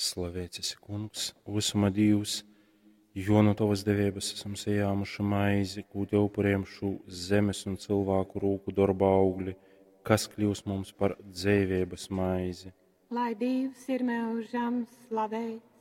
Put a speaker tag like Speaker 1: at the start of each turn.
Speaker 1: Slavēts esi, Kungs, visuma Dievs, jo no tavas devības esam sajāmuši maizi, kūti upuriem šo zemes un cilvēku rūku darba augļi, kas kļūs mums par dzīvības maizi.
Speaker 2: Lai Dievs ir mūžam slavēts.